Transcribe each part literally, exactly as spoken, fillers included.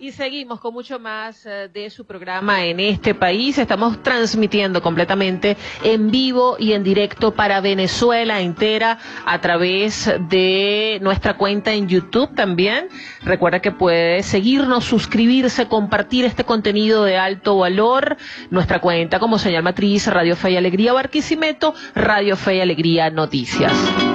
Y seguimos con mucho más uh, de su programa En este País. Estamos transmitiendo completamente en vivo y en directo para Venezuela entera a través de nuestra cuenta en YouTube también. Recuerda que puede seguirnos, suscribirse, compartir este contenido de alto valor. Nuestra cuenta como señal matriz Radio Fe y Alegría Barquisimeto, Radio Fe y Alegría Noticias.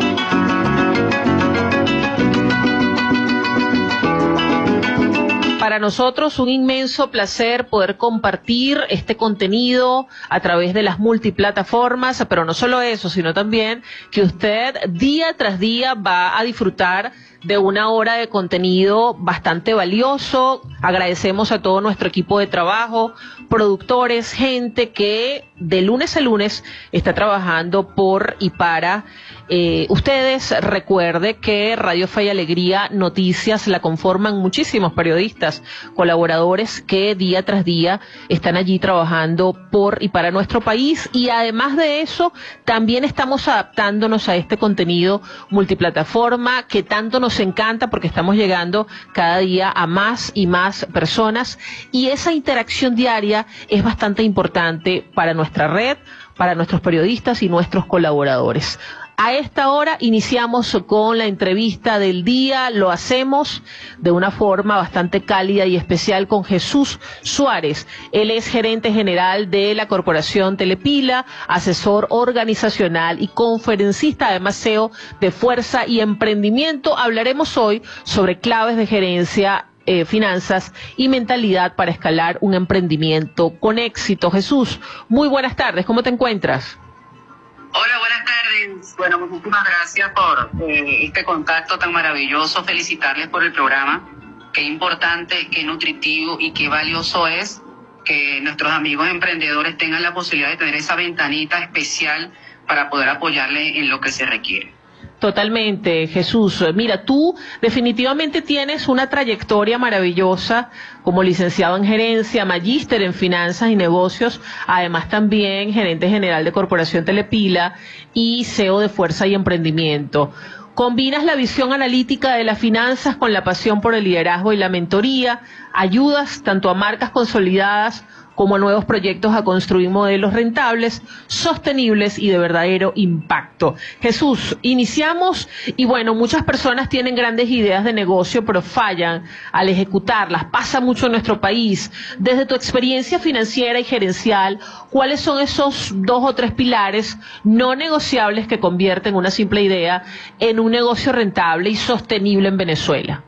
Para nosotros un inmenso placer poder compartir este contenido a través de las multiplataformas, pero no solo eso, sino también que usted día tras día va a disfrutar de una hora de contenido bastante valioso. Agradecemos a todo nuestro equipo de trabajo, productores, gente que de lunes a lunes está trabajando por y para eh, ustedes. Recuerde que Radio Fe y Alegría Noticias la conforman muchísimos periodistas, colaboradores que día tras día están allí trabajando por y para nuestro país, y además de eso también estamos adaptándonos a este contenido multiplataforma que tanto nos encanta, porque estamos llegando cada día a más y más personas, y esa interacción diaria es bastante importante para nuestra red, para nuestros periodistas y nuestros colaboradores. A esta hora iniciamos con la entrevista del día. Lo hacemos de una forma bastante cálida y especial con Jesús Suárez. Él es gerente general de la Corporación Telepila, asesor organizacional y conferencista, además C E O de Fuerza y Emprendimiento. Hablaremos hoy sobre claves de gerencia, Eh, finanzas y mentalidad para escalar un emprendimiento con éxito. Jesús, muy buenas tardes, ¿cómo te encuentras? Hola, buenas tardes. Bueno, muchísimas gracias por eh, este contacto tan maravilloso. Felicitarles por el programa. Qué importante, qué nutritivo y qué valioso es que nuestros amigos emprendedores tengan la posibilidad de tener esa ventanita especial para poder apoyarle en lo que se requiere. Totalmente, Jesús. Mira, tú definitivamente tienes una trayectoria maravillosa como licenciado en gerencia, magíster en finanzas y negocios, además también gerente general de Corporación Telepila y C E O de Fuerza y Emprendimiento. Combinas la visión analítica de las finanzas con la pasión por el liderazgo y la mentoría, ayudas tanto a marcas consolidadas como a nuevos proyectos a construir modelos rentables, sostenibles y de verdadero impacto. Jesús, iniciamos y bueno, muchas personas tienen grandes ideas de negocio, pero fallan al ejecutarlas. Pasa mucho en nuestro país. Desde tu experiencia financiera y gerencial, ¿cuáles son esos dos o tres pilares no negociables que convierten una simple idea en un negocio rentable y sostenible en Venezuela?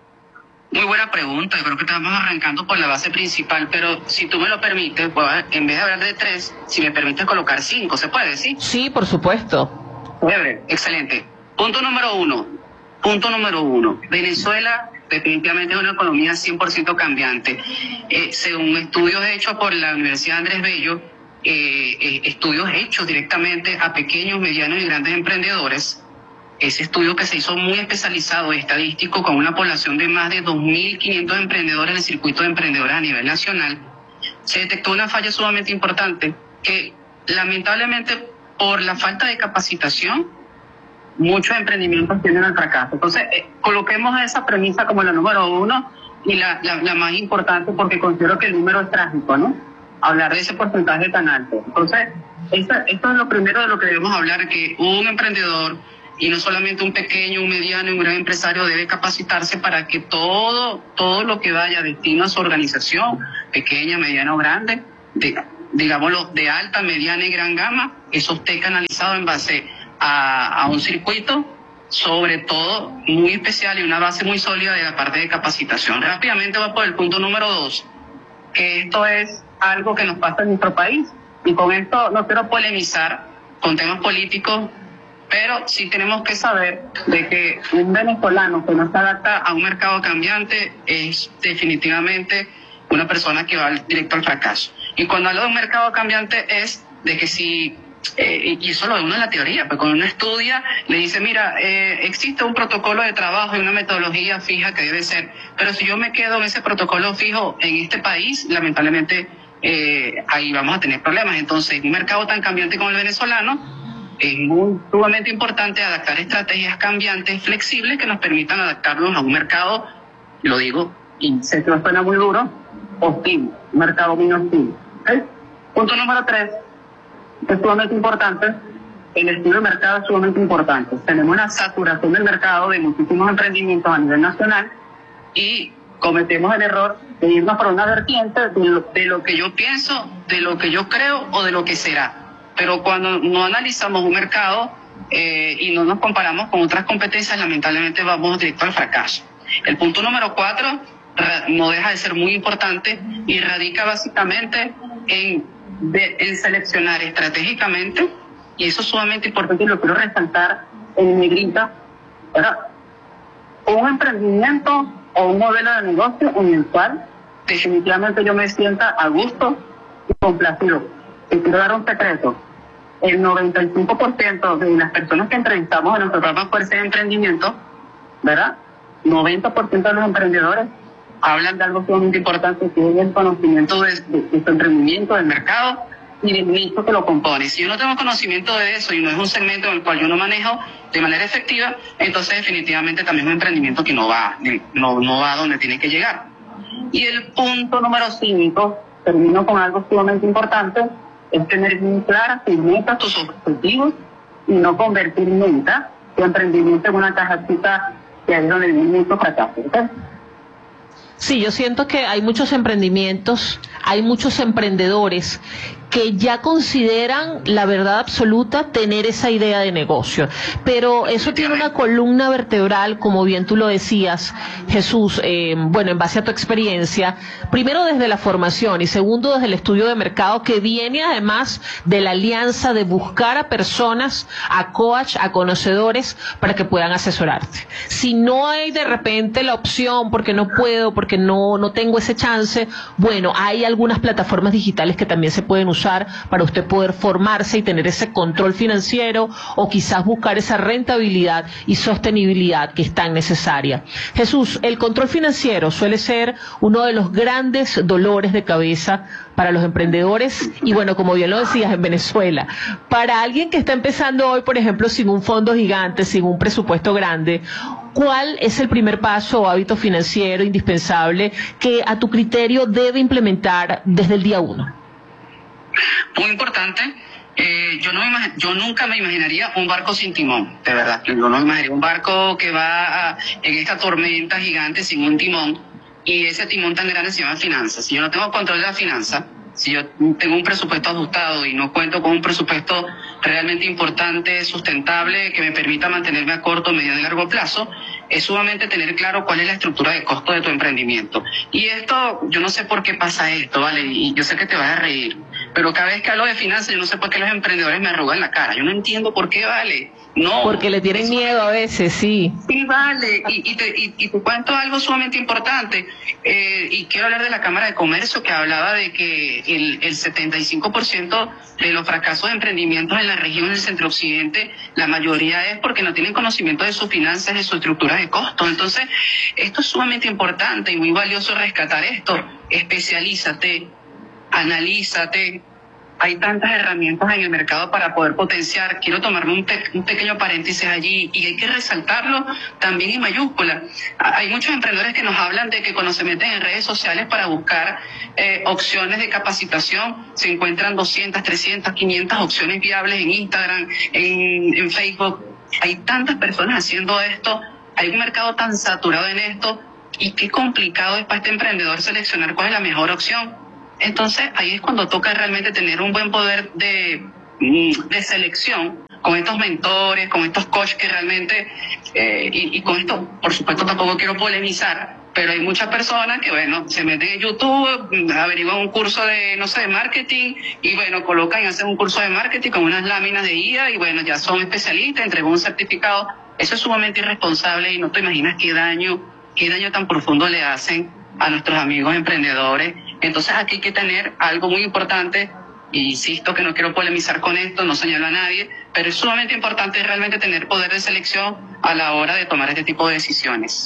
Muy buena pregunta. Yo creo que estamos arrancando por la base principal, pero si tú me lo permites, pues, en vez de hablar de tres, si me permites colocar cinco, ¿se puede, sí? Sí, por supuesto. Chévere, excelente. Punto número uno. Punto número uno. Venezuela definitivamente es una economía cien por ciento cambiante. Eh, según estudios hechos por la Universidad Andrés Bello, eh, eh, estudios hechos directamente a pequeños, medianos y grandes emprendedores. Ese estudio, que se hizo muy especializado, estadístico, con una población de más de dos mil quinientos emprendedores en el circuito de emprendedores a nivel nacional, se detectó una falla sumamente importante, que lamentablemente por la falta de capacitación, muchos emprendimientos tienden al fracaso. Entonces, eh, coloquemos esa premisa como la número uno y la, la, la más importante, porque considero que el número es trágico, ¿no? Hablar de ese porcentaje tan alto. Entonces, esta, esto es lo primero de lo que debemos hablar, que un emprendedor, y no solamente un pequeño, un mediano y un gran empresario, debe capacitarse para que todo, todo lo que vaya destino a su organización, pequeña, mediana o grande, de, digámoslo, de alta, mediana y gran gama, eso esté canalizado en base a, a un circuito, sobre todo muy especial y una base muy sólida de la parte de capacitación. Rápidamente voy por el punto número dos, que esto es algo que nos pasa en nuestro país, y con esto no quiero polemizar con temas políticos, pero sí tenemos que saber de que un venezolano que no se adapta a un mercado cambiante es definitivamente una persona que va directo al fracaso. Y cuando hablo de un mercado cambiante es de que si, eh, y eso lo ve uno en la teoría, pero cuando uno estudia, le dice, mira, eh, existe un protocolo de trabajo y una metodología fija que debe ser, pero si yo me quedo en ese protocolo fijo en este país, lamentablemente eh, ahí vamos a tener problemas. Entonces, un mercado tan cambiante como el venezolano, es muy sumamente importante adaptar estrategias cambiantes, flexibles, que nos permitan adaptarnos a un mercado, lo digo, y sé que suena muy duro, hostil, un mercado muy hostil. ¿Okay? Punto número tres, es sumamente importante, el estudio de mercado es sumamente importante. Tenemos una saturación del mercado de muchísimos emprendimientos a nivel nacional y cometemos el error de irnos por una vertiente de lo, de lo que yo pienso, de lo que yo creo o de lo que será. Pero cuando no analizamos un mercado eh, y no nos comparamos con otras competencias, lamentablemente vamos directo al fracaso. El punto número cuatro no deja de ser muy importante y radica básicamente en, de, en seleccionar estratégicamente, y eso es sumamente importante y lo quiero resaltar en negrita, ¿verdad? Un emprendimiento o un modelo de negocio en el cual definitivamente yo me sienta a gusto y complacido. Y quiero dar un secreto. El noventa y cinco por ciento de las personas que entrevistamos en nuestro programa Fuerza de Emprendimiento, ¿verdad? noventa por ciento de los emprendedores hablan de algo sumamente importante, que es el conocimiento de, de, de su emprendimiento, del mercado y del nicho que lo compone. Si yo no tengo conocimiento de eso y no es un segmento en el cual yo no manejo de manera efectiva, entonces definitivamente también es un emprendimiento que no va, no, no va a donde tiene que llegar. Y el punto número cinco, termino con algo sumamente importante, es tener muy claras tus metas, tus objetivos y no convertir nunca tu emprendimiento en una cajacita que es donde viene mucho fracaso. ¿Okay? Sí, yo siento que hay muchos emprendimientos, hay muchos emprendedores que ya consideran la verdad absoluta tener esa idea de negocio, pero eso tiene una columna vertebral, como bien tú lo decías, Jesús, eh, bueno, en base a tu experiencia, primero desde la formación y segundo desde el estudio de mercado, que viene además de la alianza de buscar a personas, a coach, a conocedores para que puedan asesorarte. Si no hay de repente la opción porque no puedo, porque no, no tengo ese chance, bueno, hay algunas plataformas digitales que también se pueden usar para usted poder formarse y tener ese control financiero o quizás buscar esa rentabilidad y sostenibilidad que es tan necesaria. Jesús, el control financiero suele ser uno de los grandes dolores de cabeza para los emprendedores y bueno, como bien lo decías, en Venezuela. Para alguien que está empezando hoy, por ejemplo, sin un fondo gigante, sin un presupuesto grande, ¿cuál es el primer paso o hábito financiero indispensable que a tu criterio debe implementar desde el día uno? Muy importante, eh, yo, no me imag- yo nunca me imaginaría un barco sin timón, de verdad. Yo no me imaginaría un barco que va a, en esta tormenta gigante sin un timón, y ese timón tan grande se llama finanzas. Si yo no tengo control de la finanza, si yo tengo un presupuesto ajustado y no cuento con un presupuesto realmente importante, sustentable, que me permita mantenerme a corto, mediano y largo plazo, es sumamente tener claro cuál es la estructura de costo de tu emprendimiento. Y esto, yo no sé por qué pasa esto, ¿vale? Y yo sé que te vas a reír, pero cada vez que hablo de finanzas, yo no sé por qué los emprendedores me arrugan la cara. Yo no entiendo por qué, ¿vale? No. Porque le tienen miedo a veces, sí. Sí, vale. Y, y, te, y, y te cuento algo sumamente importante. Eh, y quiero hablar de la Cámara de Comercio, que hablaba de que el, el setenta y cinco por ciento de los fracasos de emprendimientos en la región del centro occidente, la mayoría es porque no tienen conocimiento de sus finanzas, de su estructura de costos. Entonces, esto es sumamente importante y muy valioso rescatar esto. Especialízate, analízate. Hay tantas herramientas en el mercado para poder potenciar. Quiero tomarme un, pe- un pequeño paréntesis allí y hay que resaltarlo también en mayúscula. Hay muchos emprendedores que nos hablan de que cuando se meten en redes sociales para buscar eh, opciones de capacitación, se encuentran doscientas, trescientas, quinientas opciones viables en Instagram, en, en Facebook. Hay tantas personas haciendo esto, hay un mercado tan saturado en esto y qué complicado es para este emprendedor seleccionar cuál es la mejor opción. Entonces, ahí es cuando toca realmente tener un buen poder de, de selección con estos mentores, con estos coaches que realmente, eh, y, y con esto, por supuesto, tampoco quiero polemizar, pero hay muchas personas que, bueno, se meten en YouTube, averiguan un curso de, no sé, de marketing, y bueno, colocan y hacen un curso de marketing con unas láminas de guía, y bueno, ya son especialistas, entregan un certificado. Eso es sumamente irresponsable y no te imaginas qué daño, qué daño tan profundo le hacen a nuestros amigos emprendedores. Entonces aquí hay que tener algo muy importante, e insisto que no quiero polemizar con esto, no señalo a nadie, pero es sumamente importante realmente tener poder de selección a la hora de tomar este tipo de decisiones.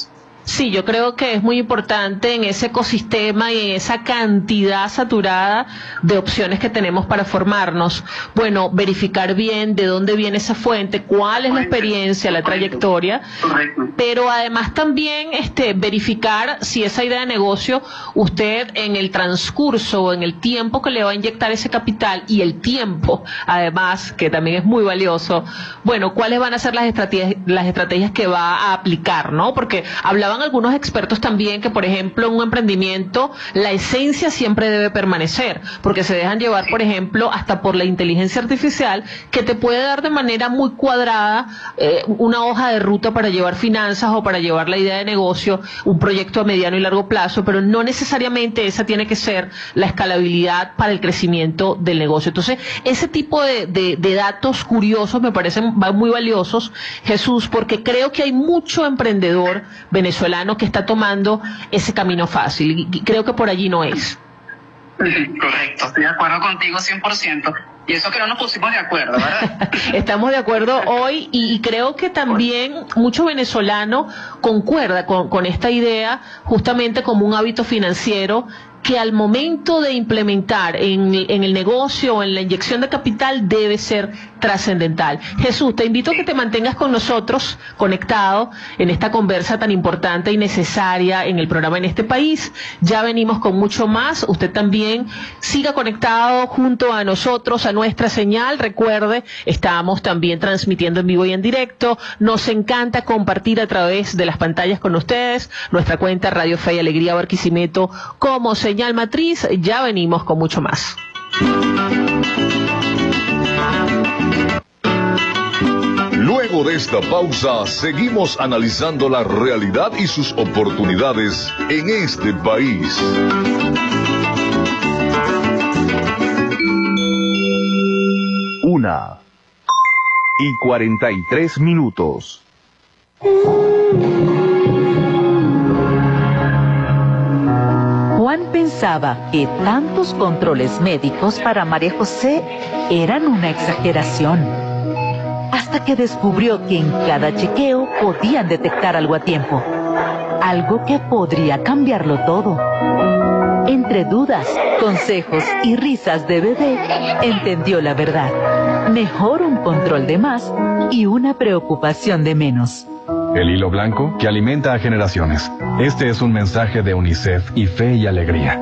Sí, yo creo que es muy importante en ese ecosistema y en esa cantidad saturada de opciones que tenemos para formarnos. Bueno, verificar bien de dónde viene esa fuente, cuál es la experiencia, la trayectoria, pero además también este, verificar si esa idea de negocio, usted en el transcurso o en el tiempo que le va a inyectar ese capital y el tiempo, además, que también es muy valioso, bueno, cuáles van a ser las estrategias, las estrategias que va a aplicar, ¿no? Porque hablaban algunos expertos también que, por ejemplo, en un emprendimiento la esencia siempre debe permanecer, porque se dejan llevar, por ejemplo, hasta por la inteligencia artificial, que te puede dar de manera muy cuadrada eh, una hoja de ruta para llevar finanzas o para llevar la idea de negocio, un proyecto a mediano y largo plazo, pero no necesariamente esa tiene que ser la escalabilidad para el crecimiento del negocio. Entonces, ese tipo de, de, de datos curiosos me parecen muy valiosos, Jesús, porque creo que hay mucho emprendedor venezolano que está tomando ese camino fácil, y creo que por allí no es. Correcto, estoy de acuerdo contigo cien por ciento. Y eso que no nos pusimos de acuerdo, ¿verdad? Estamos de acuerdo hoy, y, y creo que también mucho venezolano concuerda con, con esta idea, justamente como un hábito financiero, que al momento de implementar en, en el negocio o en la inyección de capital debe ser trascendental. Jesús, te invito a que te mantengas con nosotros conectado en esta conversa tan importante y necesaria en el programa En Este País. Ya venimos con mucho más. Usted también siga conectado junto a nosotros, a nuestra señal. Recuerde, estamos también transmitiendo en vivo y en directo. Nos encanta compartir a través de las pantallas con ustedes nuestra cuenta Radio Fe y Alegría Barquisimeto como señal matriz. Ya venimos con mucho más. Luego de esta pausa, seguimos analizando la realidad y sus oportunidades en este país. Una y cuarenta y tres minutos. Juan pensaba que tantos controles médicos para María José eran una exageración, hasta que descubrió que en cada chequeo podían detectar algo a tiempo, algo que podría cambiarlo todo. Entre dudas, consejos y risas de bebé, entendió la verdad. Mejor un control de más y una preocupación de menos. El hilo blanco que alimenta a generaciones. Este es un mensaje de UNICEF y Fe y Alegría.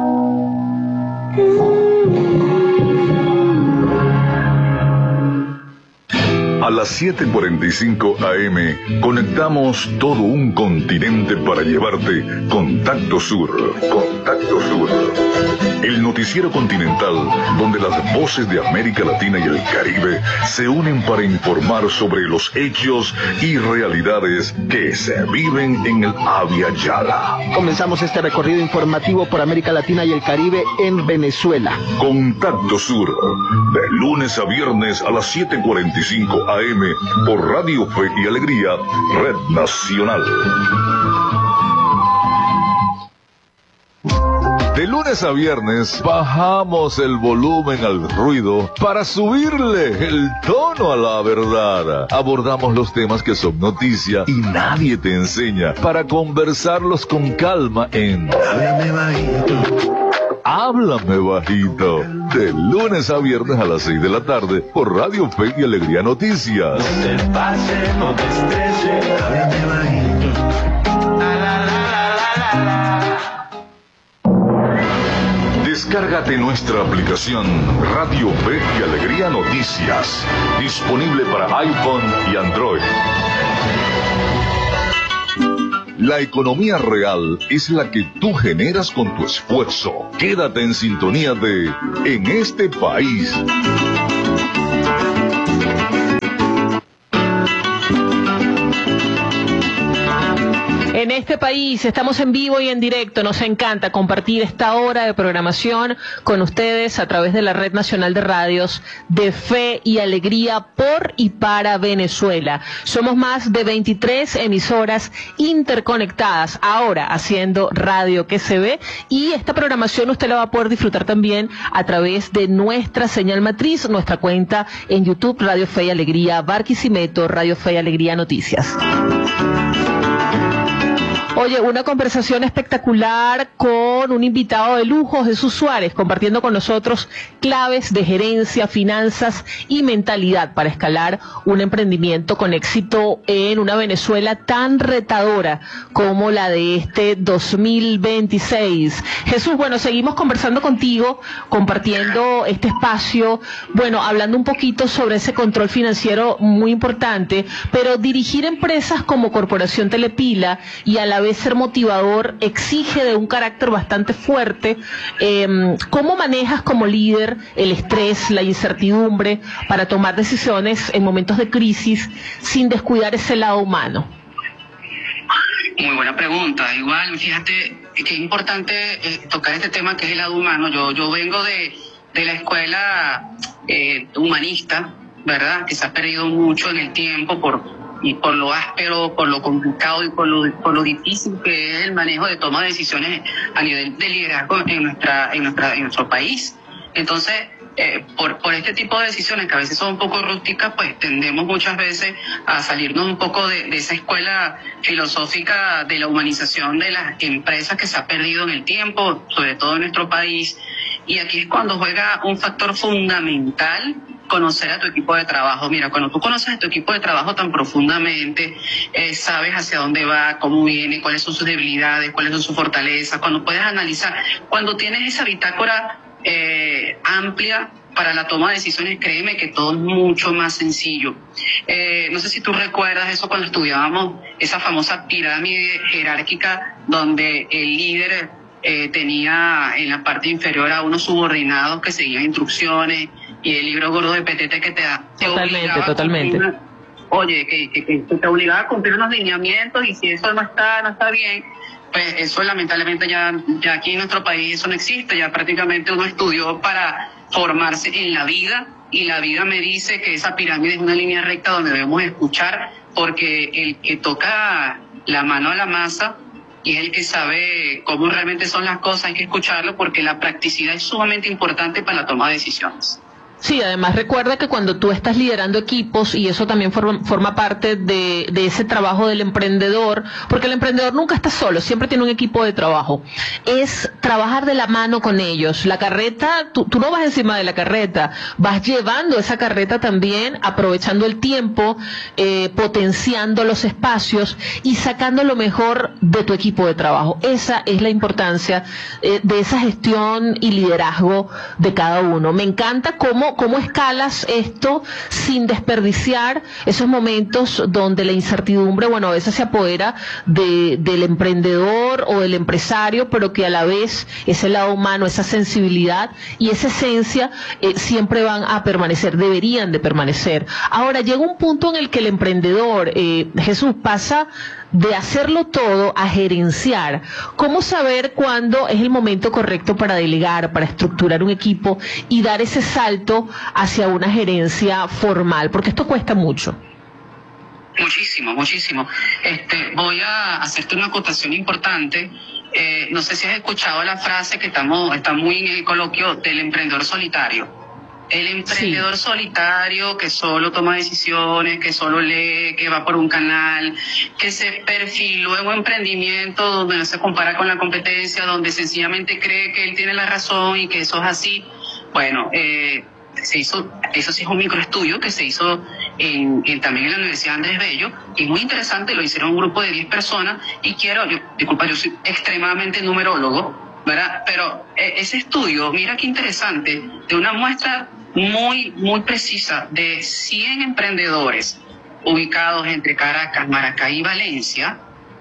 A las siete cuarenta y cinco A M conectamos todo un continente para llevarte Contacto Sur. Contacto Sur. El noticiero continental donde las voces de América Latina y el Caribe se unen para informar sobre los hechos y realidades que se viven en el Abya Yala. Comenzamos este recorrido informativo por América Latina y el Caribe en Venezuela. Contacto Sur, de lunes a viernes a las siete cuarenta y cinco A M por Radio Fe y Alegría, Red Nacional. De lunes a viernes bajamos el volumen al ruido para subirle el tono a la verdad. Abordamos los temas que son noticia y nadie te enseña para conversarlos con calma en Háblame Bajito. Háblame Bajito. De lunes a viernes a las seis de la tarde por Radio Fe y Alegría Noticias. No te pases, no te estreses, háblame bajito. La, la, la, la, la, la. Descárgate nuestra aplicación Radio Fe y Alegría Noticias, disponible para iPhone y Android. La economía real es la que tú generas con tu esfuerzo. Quédate en sintonía de En Este País. En este país estamos en vivo y en directo. Nos encanta compartir esta hora de programación con ustedes a través de la Red Nacional de Radios de Fe y Alegría por y para Venezuela. Somos más de veintitrés emisoras interconectadas ahora haciendo radio que se ve, y esta programación usted la va a poder disfrutar también a través de nuestra señal matriz, nuestra cuenta en YouTube, Radio Fe y Alegría Barquisimeto, Radio Fe y Alegría Noticias. Oye, una conversación espectacular con un invitado de lujo, Jesús Suárez, compartiendo con nosotros claves de gerencia, finanzas y mentalidad para escalar un emprendimiento con éxito en una Venezuela tan retadora como la de este dos mil veintiséis. Jesús, bueno, seguimos conversando contigo, compartiendo este espacio, bueno, hablando un poquito sobre ese control financiero muy importante, pero dirigir empresas como Corporación Telepila y a la vez ser motivador exige de un carácter bastante fuerte. Eh, ¿Cómo manejas como líder el estrés, la incertidumbre para tomar decisiones en momentos de crisis sin descuidar ese lado humano? Muy buena pregunta. Igual, fíjate que es importante eh, tocar este tema que es el lado humano. Yo, yo vengo de, de la escuela eh, humanista, ¿verdad? Que se ha perdido mucho en el tiempo por y por lo áspero, por lo complicado y por lo, por lo difícil que es el manejo de toma de decisiones a nivel de liderazgo en nuestra, en nuestra, en nuestro país. Entonces, eh, por, por este tipo de decisiones que a veces son un poco rústicas, pues tendemos muchas veces a salirnos un poco de, de esa escuela filosófica de la humanización de las empresas que se ha perdido en el tiempo, sobre todo en nuestro país. Y aquí es cuando juega un factor fundamental: conocer a tu equipo de trabajo. Mira, cuando tú conoces a tu equipo de trabajo tan profundamente, eh, sabes hacia dónde va, cómo viene, cuáles son sus debilidades, cuáles son sus fortalezas, cuando puedes analizar, cuando tienes esa bitácora eh, amplia para la toma de decisiones, créeme que todo es mucho más sencillo. Eh, no sé si tú recuerdas eso cuando estudiábamos esa famosa pirámide jerárquica donde el líder eh, tenía en la parte inferior a unos subordinados que seguían instrucciones, y el libro gordo de Petete que te da. Te totalmente, totalmente. Una, oye, que, que, que te obligaba a cumplir unos lineamientos, y si eso no está, no está bien, pues eso lamentablemente ya, ya aquí en nuestro país eso no existe. Ya prácticamente uno estudió para formarse en la vida, y la vida me dice que esa pirámide es una línea recta donde debemos escuchar, porque el que toca la mano a la masa y es el que sabe cómo realmente son las cosas, hay que escucharlo, porque la practicidad es sumamente importante para la toma de decisiones. Sí, además recuerda que cuando tú estás liderando equipos, y eso también forma, forma parte de, de ese trabajo del emprendedor, porque el emprendedor nunca está solo, siempre tiene un equipo de trabajo, es trabajar de la mano con ellos. La carreta, tú, tú no vas encima de la carreta, vas llevando esa carreta también, aprovechando el tiempo, eh, potenciando los espacios y sacando lo mejor de tu equipo de trabajo. Esa es la importancia eh, de esa gestión y liderazgo de cada uno. Me encanta cómo ¿Cómo escalas esto sin desperdiciar esos momentos donde la incertidumbre, bueno, a veces se apodera de, del emprendedor o del empresario, pero que a la vez ese lado humano, esa sensibilidad y esa esencia eh, siempre van a permanecer, deberían de permanecer? Ahora, llega un punto en el que el emprendedor, eh, Jesús, pasa de hacerlo todo a gerenciar. ¿Cómo saber cuándo es el momento correcto para delegar, para estructurar un equipo y dar ese salto hacia una gerencia formal? Porque esto cuesta mucho. Muchísimo, muchísimo. Este, voy a hacerte una acotación importante. Eh, no sé si has escuchado la frase que estamos, está muy en el coloquio del emprendedor solitario. El emprendedor sí. solitario que solo toma decisiones, que solo lee, que va por un canal, que se perfiló en un emprendimiento donde no se compara con la competencia, donde sencillamente cree que él tiene la razón y que eso es así. Bueno, eh, se hizo, eso sí es un microestudio que se hizo en, en, también en la Universidad Andrés Bello, y muy interesante, lo hicieron un grupo de diez personas, y quiero, yo, disculpa, yo soy extremadamente numerólogo, ¿verdad? Pero eh, ese estudio, mira qué interesante, de una muestra muy, muy precisa de cien emprendedores ubicados entre Caracas, Maracay y Valencia.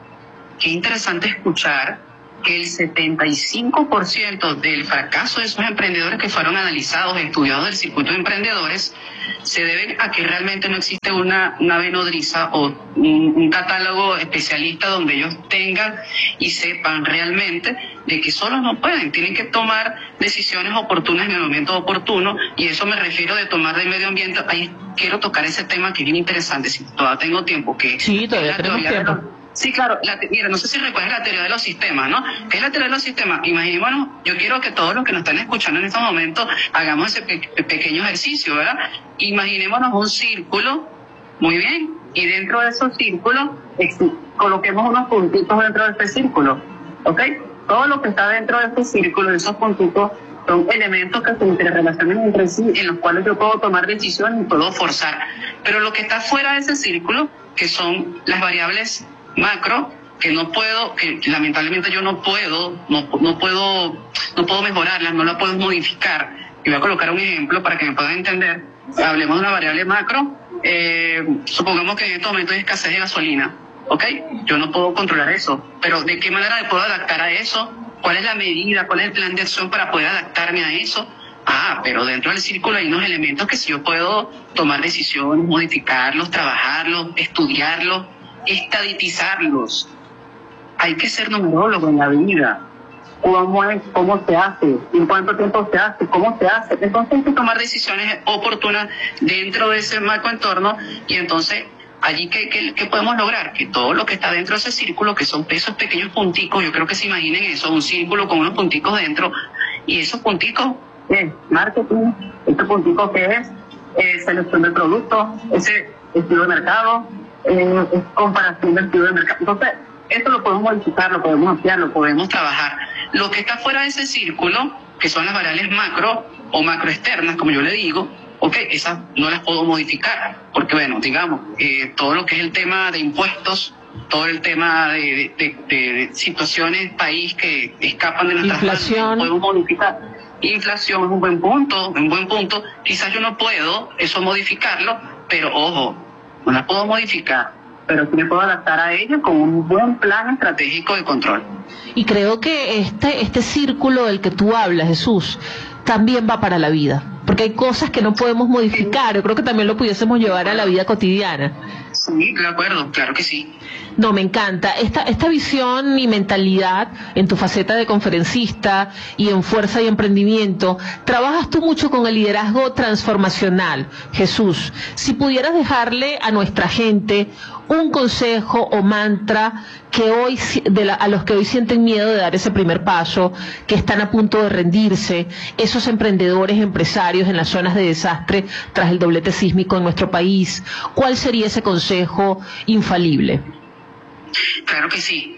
Qué interesante escuchar que el setenta y cinco por ciento del fracaso de esos emprendedores que fueron analizados, estudiados del circuito de emprendedores, se deben a que realmente no existe una, una ave nodriza o un, un catálogo especialista donde ellos tengan y sepan realmente de que solos no pueden, tienen que tomar decisiones oportunas en el momento oportuno, y eso me refiero de tomar del medio ambiente. Ahí quiero tocar ese tema que es bien interesante, si todavía tengo tiempo. Que sí, todavía tenemos tiempo. Sí, claro, la, mira, no sé si recuerdas la teoría de los sistemas, ¿no? ¿Qué es la teoría de los sistemas? Imaginémonos, yo quiero que todos los que nos están escuchando en estos momentos hagamos ese pe pequeño ejercicio, ¿verdad? Imaginémonos un círculo, muy bien, Y dentro de esos círculos, coloquemos unos puntitos dentro de este círculo, ¿ok? Todo lo que está dentro de este círculo, de esos puntitos, son elementos que se interrelacionan entre sí, en los cuales yo puedo tomar decisiones y puedo forzar. Pero lo que está fuera de ese círculo, que son las variables macro, que no puedo, que lamentablemente yo no puedo, no, no puedo, no puedo mejorarlas, no las puedo modificar. Y voy a colocar un ejemplo para que me puedan entender. Hablemos de una variable macro. Eh, supongamos que en este momento hay escasez de gasolina, ¿ok? Yo no puedo controlar eso, pero ¿de qué manera me puedo adaptar a eso? ¿Cuál es la medida? ¿Cuál es el plan de acción para poder adaptarme a eso? Ah, pero dentro del círculo hay unos elementos que si yo puedo tomar decisiones, modificarlos, trabajarlos, estudiarlos, estadistizarlos. Hay que ser numerólogo en la vida. ¿Cómo es? ¿Cómo se hace? ¿En cuánto tiempo se hace? ¿Cómo se hace? Entonces hay que tomar decisiones oportunas dentro de ese marco entorno y entonces allí ¿qué, qué, qué podemos lograr? Que todo lo que está dentro de ese círculo, que son esos pequeños punticos, yo creo que se imaginen eso, un círculo con unos punticos dentro, y esos punticos, ¿qué es? Marketing, este puntico que es eh, selección de productos, ese estudio de mercado, eh, es comparación del estudio de mercado. Entonces, esto lo podemos modificar, lo podemos ampliar, lo podemos trabajar. Lo que está fuera de ese círculo, que son las variables macro o macroexternas, como yo le digo, ok, esas no las puedo modificar, porque bueno, digamos, eh, todo lo que es el tema de impuestos, todo el tema de, de, de, de situaciones, país que escapan de nuestras manos, inflación, podemos modificar. Inflación es un buen punto, un buen punto. Quizás yo no puedo eso modificarlo, pero ojo, no la puedo modificar, pero sí me puedo adaptar a ella con un buen plan estratégico de control. y creo que este, este círculo del que tú hablas, Jesús, también va para la vida, porque hay cosas que no podemos modificar. Yo creo que también lo pudiésemos llevar a la vida cotidiana. Sí, de acuerdo, claro que sí. No, me encanta esta esta visión y mentalidad en tu faceta de conferencista y en Fuerza y Emprendimiento. Trabajas tú mucho con el liderazgo transformacional. Jesús, si pudieras dejarle a nuestra gente un consejo o mantra que hoy de la, a los que hoy sienten miedo de dar ese primer paso, que están a punto de rendirse, esos emprendedores, empresarios en las zonas de desastre tras el doblete sísmico en nuestro país, ¿cuál sería ese consejo infalible? Claro que sí.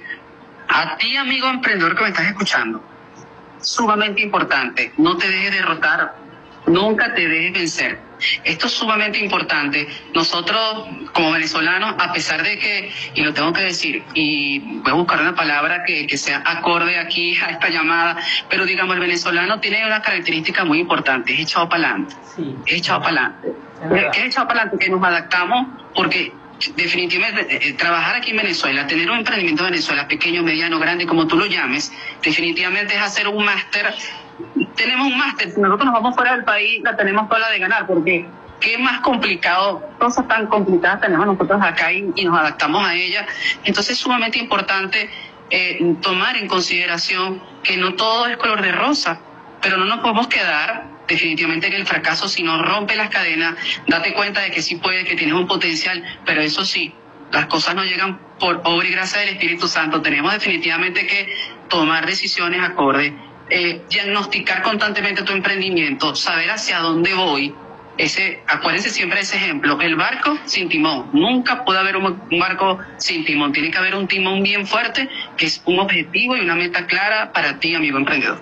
A ti, amigo emprendedor que me estás escuchando, sumamente importante, no te dejes derrotar, nunca te dejes vencer. Esto es sumamente importante. Nosotros, como venezolanos, a pesar de que, y lo tengo que decir, y voy a buscar una palabra que, que sea acorde aquí a esta llamada, pero digamos, el venezolano tiene una característica muy importante, es echado para adelante. Sí. Es echado para adelante. ¿Qué es echado para adelante? Que nos adaptamos, porque definitivamente eh, trabajar aquí en Venezuela, tener un emprendimiento en Venezuela, pequeño, mediano, grande, como tú lo llames, definitivamente es hacer un máster. Tenemos un máster, si nosotros nos vamos fuera del país, la tenemos toda la de ganar, porque qué más complicado, cosas tan complicadas tenemos nosotros acá y, y nos adaptamos a ellas. Entonces es sumamente importante eh, tomar en consideración que no todo es color de rosa, pero no nos podemos quedar definitivamente en el fracaso. Si nos rompe las cadenas, date cuenta de que sí puede, que tienes un potencial, pero eso sí, las cosas no llegan por obra y gracia del Espíritu Santo. Tenemos definitivamente que tomar decisiones acordes, eh, diagnosticar constantemente tu emprendimiento, saber hacia dónde voy. Ese, acuérdense siempre de ese ejemplo, el barco sin timón. Nunca puede haber un, un barco sin timón, tiene que haber un timón bien fuerte, que es un objetivo y una meta clara para ti, amigo emprendedor.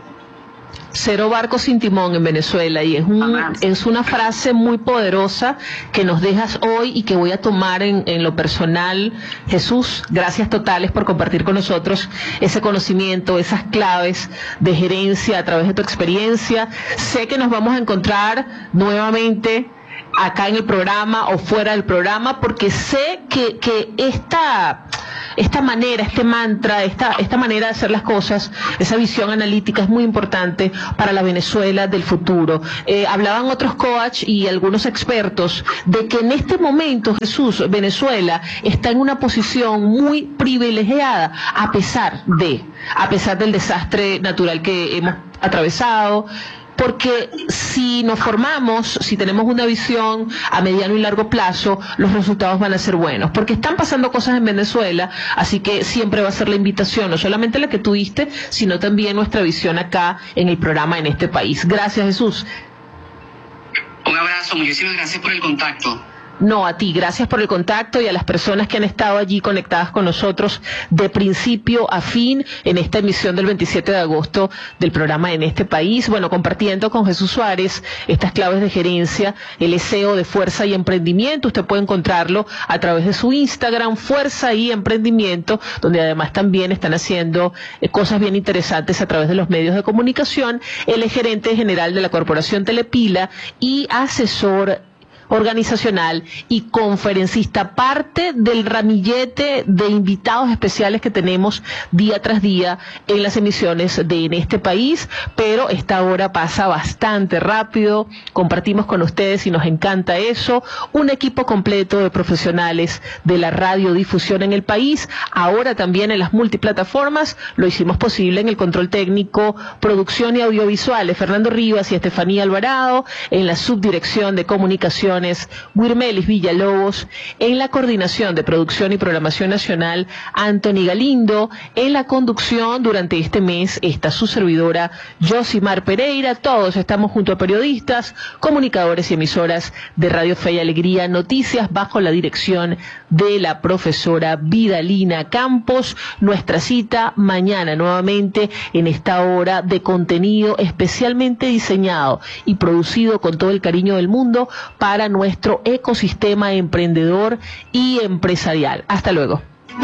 Cero barco sin timón en Venezuela, y es, un, es una frase muy poderosa que nos dejas hoy y que voy a tomar en, en lo personal. Jesús, gracias totales por compartir con nosotros ese conocimiento, esas claves de gerencia a través de tu experiencia. Sé que nos vamos a encontrar nuevamente acá en el programa o fuera del programa, porque sé que, que esta... esta manera, este mantra, esta, esta manera de hacer las cosas, esa visión analítica es muy importante para la Venezuela del futuro. Eh, hablaban otros coach y algunos expertos de que en este momento, Jesús, Venezuela está en una posición muy privilegiada, a pesar de, a pesar del desastre natural que hemos atravesado. Porque si nos formamos, si tenemos una visión a mediano y largo plazo, los resultados van a ser buenos. Porque están pasando cosas en Venezuela, así que siempre va a ser la invitación, no solamente la que tú diste, sino también nuestra visión acá en el programa en este país. Gracias, Jesús. Un abrazo, muchísimas gracias por el contacto. No, a ti, gracias por el contacto y a las personas que han estado allí conectadas con nosotros de principio a fin en esta emisión del veintisiete de agosto del programa En Este País. Bueno, compartiendo con Jesús Suárez estas claves de gerencia, el S E O de Fuerza y Emprendimiento. Usted puede encontrarlo a través de su Instagram, Fuerza y Emprendimiento, donde además también están haciendo eh, cosas bien interesantes a través de los medios de comunicación. Él es gerente general de la Corporación Telepila y asesor organizacional y conferencista, parte del ramillete de invitados especiales que tenemos día tras día en las emisiones de En Este País, pero esta hora pasa bastante rápido, compartimos con ustedes y nos encanta eso, un equipo completo de profesionales de la radiodifusión en el país, ahora también en las multiplataformas, lo hicimos posible en el control técnico, producción y audiovisuales, Fernando Rivas y Estefanía Alvarado, en la subdirección de comunicación Wirmelis Villalobos, en la coordinación de producción y programación nacional Anthony Galindo, en la conducción durante este mes está su servidora Josimar Pereira. Todos estamos junto a periodistas, comunicadores y emisoras de Radio Fe y Alegría Noticias bajo la dirección de la profesora Vidalina Campos. Nuestra cita mañana nuevamente en esta hora de contenido especialmente diseñado y producido con todo el cariño del mundo para nuestro ecosistema emprendedor y empresarial. Hasta luego.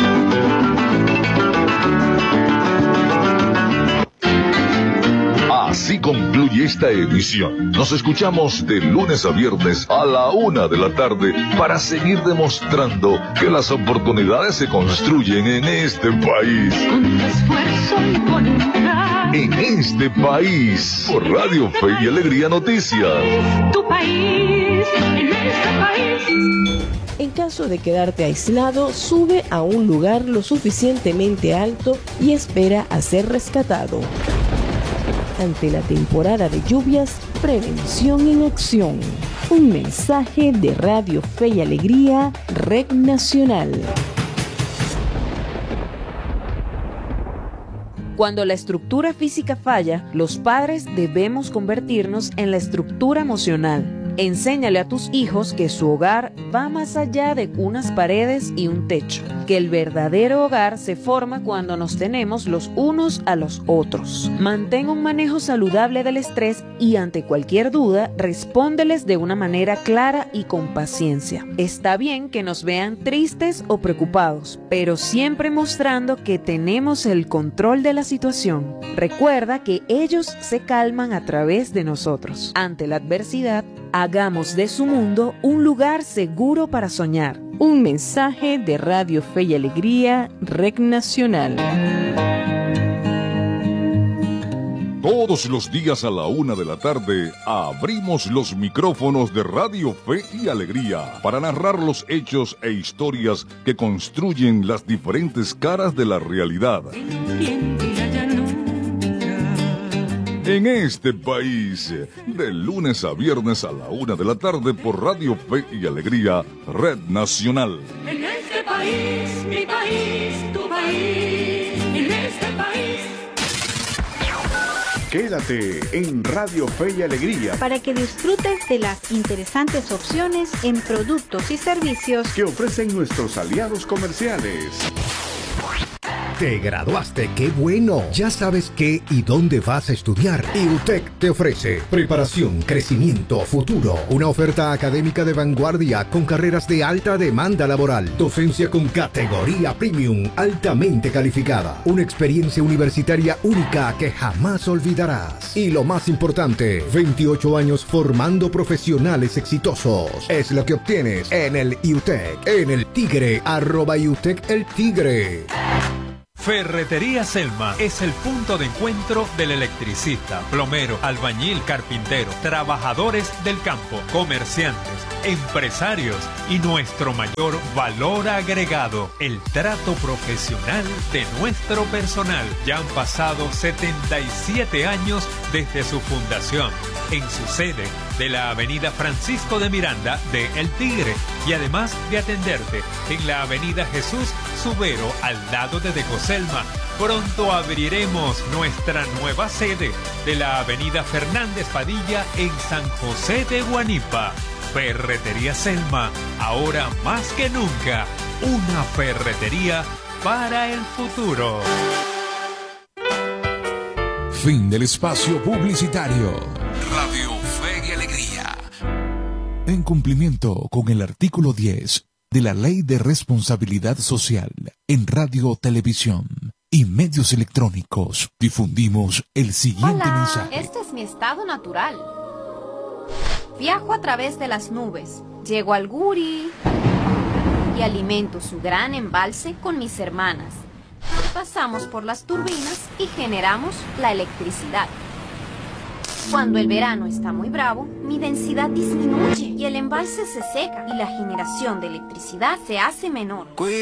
Así concluye esta emisión. Nos escuchamos de lunes a viernes a la una de la tarde para seguir demostrando que las oportunidades se construyen en este país. Con esfuerzo y voluntad. En este país, por Radio Fe y Alegría Noticias. Tu país, en este país. En caso de quedarte aislado, sube a un lugar lo suficientemente alto y espera a ser rescatado. Ante la temporada de lluvias, prevención en acción. Un mensaje de Radio Fe y Alegría, Red Nacional. Cuando la estructura física falla, los padres debemos convertirnos en la estructura emocional. Enséñale a tus hijos que su hogar va más allá de unas paredes y un techo, que el verdadero hogar se forma cuando nos tenemos los unos a los otros. Mantén un manejo saludable del estrés y ante cualquier duda, respóndeles de una manera clara y con paciencia. Está bien que nos vean tristes o preocupados, pero siempre mostrando que tenemos el control de la situación. Recuerda que ellos se calman a través de nosotros. Ante la adversidad, hagamos de su mundo un lugar seguro para soñar. Un mensaje de Radio Fe y Alegría, Red Nacional. Todos los días a la una de la tarde abrimos los micrófonos de Radio Fe y Alegría para narrar los hechos e historias que construyen las diferentes caras de la realidad. En este país, de lunes a viernes a la una de la tarde por Radio Fe y Alegría, Red Nacional. En este país, mi país, tu país, en este país. Quédate en Radio Fe y Alegría para que disfrutes de las interesantes opciones en productos y servicios que ofrecen nuestros aliados comerciales. Te graduaste, qué bueno. Ya sabes qué y dónde vas a estudiar. IUTEC te ofrece preparación, crecimiento, futuro. Una oferta académica de vanguardia con carreras de alta demanda laboral. Docencia con categoría premium, altamente calificada. Una experiencia universitaria única que jamás olvidarás. Y lo más importante, veintiocho años formando profesionales exitosos. Es lo que obtienes en el IUTEC, en el Tigre, arroba IUTEC el Tigre. Ferretería Selma es el punto de encuentro del electricista, plomero, albañil, carpintero, trabajadores del campo, comerciantes, empresarios y nuestro mayor valor agregado, el trato profesional de nuestro personal. Ya han pasado setenta y siete años desde su fundación, en su sede de la avenida Francisco de Miranda de El Tigre y además de atenderte en la avenida Jesús Subero al lado de Decoselma. Pronto abriremos nuestra nueva sede de la avenida Fernández Padilla en San José de Guanipa. Ferretería Selma, ahora más que nunca, una ferretería para el futuro. Fin del espacio publicitario. Radio Fe y Alegría. En cumplimiento con el artículo diez de la Ley de Responsabilidad Social en Radio, Televisión y Medios Electrónicos, difundimos el siguiente Hola, mensaje. este es mi estado natural. Viajo a través de las nubes, llego al Guri y alimento su gran embalse con mis hermanas. Pasamos por las turbinas y generamos la electricidad. Cuando el verano está muy bravo, mi densidad disminuye y el embalse se seca y la generación de electricidad se hace menor.